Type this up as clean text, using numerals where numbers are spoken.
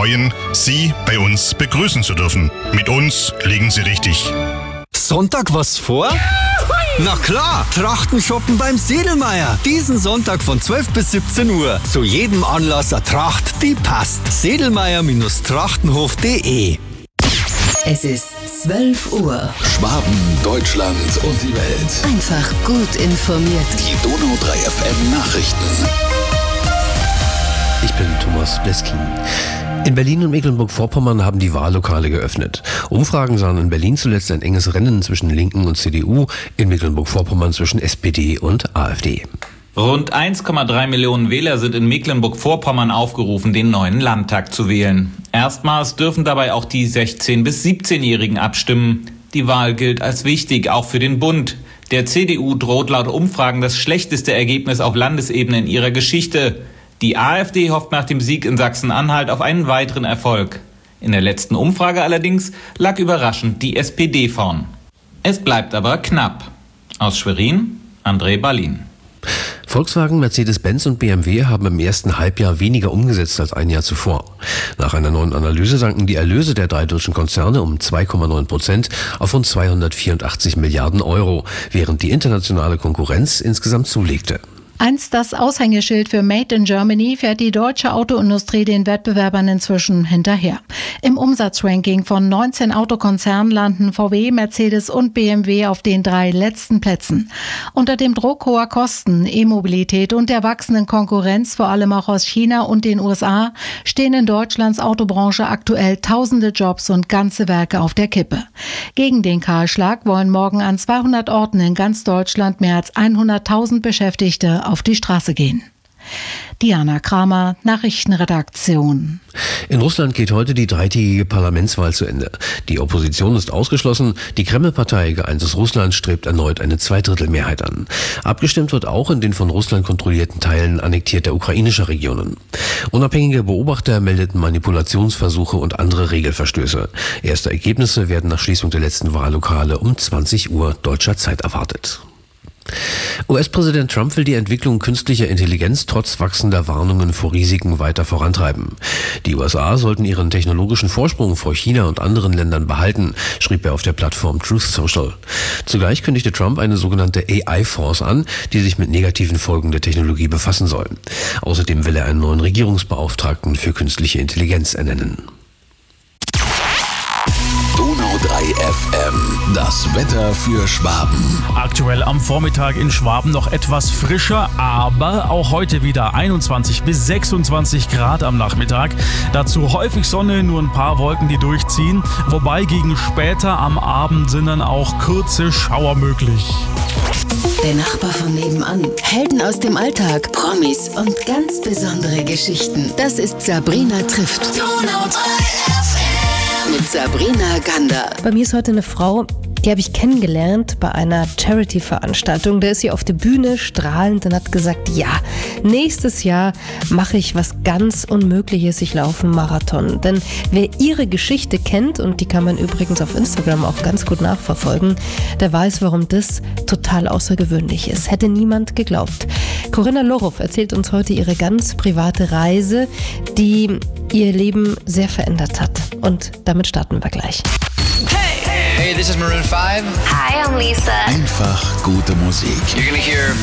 freuen, Sie bei uns begrüßen zu dürfen. Mit uns liegen Sie richtig. Sonntag was vor? Na klar, Trachten shoppen beim Sedlmayr. Diesen Sonntag von 12 bis 17 Uhr. Zu jedem Anlass eine Tracht, die passt. Sedlmayr-trachtenhof.de. Es ist 12 Uhr. Schwaben, Deutschland und die Welt. Einfach gut informiert. Die Donau 3 FM Nachrichten. Ich bin Thomas Bleskin. In Berlin und Mecklenburg-Vorpommern haben die Wahllokale geöffnet. Umfragen sahen in Berlin zuletzt ein enges Rennen zwischen Linken und CDU, in Mecklenburg-Vorpommern zwischen SPD und AfD. Rund 1,3 Millionen Wähler sind in Mecklenburg-Vorpommern aufgerufen, den neuen Landtag zu wählen. Erstmals dürfen dabei auch die 16- bis 17-Jährigen abstimmen. Die Wahl gilt als wichtig, auch für den Bund. Der CDU droht laut Umfragen das schlechteste Ergebnis auf Landesebene in ihrer Geschichte. Die AfD hofft nach dem Sieg in Sachsen-Anhalt auf einen weiteren Erfolg. In der letzten Umfrage allerdings lag überraschend die SPD vorn. Es bleibt aber knapp. Aus Schwerin, André Ballin. Volkswagen, Mercedes-Benz und BMW haben im ersten Halbjahr weniger umgesetzt als ein Jahr zuvor. Nach einer neuen Analyse sanken die Erlöse der drei deutschen Konzerne um 2,9% auf rund 284 Milliarden Euro, während die internationale Konkurrenz insgesamt zulegte. Einst das Aushängeschild für Made in Germany fährt die deutsche Autoindustrie den Wettbewerbern inzwischen hinterher. Im Umsatzranking von 19 Autokonzernen landen VW, Mercedes und BMW auf den 3 letzten Plätzen. Unter dem Druck hoher Kosten, E-Mobilität und der wachsenden Konkurrenz, vor allem auch aus China und den USA, stehen in Deutschlands Autobranche aktuell tausende Jobs und ganze Werke auf der Kippe. Gegen den Kahlschlag wollen morgen an 200 Orten in ganz Deutschland mehr als 100.000 Beschäftigte auf die Straße gehen. Diana Kramer, Nachrichtenredaktion. In Russland geht heute die dreitägige Parlamentswahl zu Ende. Die Opposition ist ausgeschlossen. Die Kreml-Partei Geeintes Russland strebt erneut eine Zweidrittelmehrheit an. Abgestimmt wird auch in den von Russland kontrollierten Teilen annektierter ukrainischer Regionen. Unabhängige Beobachter meldeten Manipulationsversuche und andere Regelverstöße. Erste Ergebnisse werden nach Schließung der letzten Wahllokale um 20 Uhr deutscher Zeit erwartet. US-Präsident Trump will die Entwicklung künstlicher Intelligenz trotz wachsender Warnungen vor Risiken weiter vorantreiben. Die USA sollten ihren technologischen Vorsprung vor China und anderen Ländern behalten, schrieb er auf der Plattform Truth Social. Zugleich kündigte Trump eine sogenannte AI-Force an, die sich mit negativen Folgen der Technologie befassen soll. Außerdem will er einen neuen Regierungsbeauftragten für künstliche Intelligenz ernennen. Donau 3 FM, das Wetter für Schwaben. Aktuell am Vormittag in Schwaben noch etwas frischer, aber auch heute wieder 21 bis 26 Grad am Nachmittag. Dazu häufig Sonne, nur ein paar Wolken, die durchziehen. Wobei gegen später am Abend sind dann auch kurze Schauer möglich. Der Nachbar von nebenan. Helden aus dem Alltag, Promis und ganz besondere Geschichten. Das ist Sabrina trifft. Donau 3 FM. Mit Sabrina Gander. Bei mir ist heute eine Frau, die habe ich kennengelernt bei einer Charity-Veranstaltung. Da ist sie auf der Bühne strahlend und hat gesagt, ja, nächstes Jahr mache ich was ganz Unmögliches, ich laufe einen Marathon. Denn wer ihre Geschichte kennt, und die kann man übrigens auf Instagram auch ganz gut nachverfolgen, der weiß, warum das total außergewöhnlich ist. Hätte niemand geglaubt. Corinna Lorow erzählt uns heute ihre ganz private Reise, die ihr Leben sehr verändert hat. Und damit starten wir gleich. Hey, this is Maroon 5. Hi, I'm Lisa. Einfach gute Musik. You're gonna hear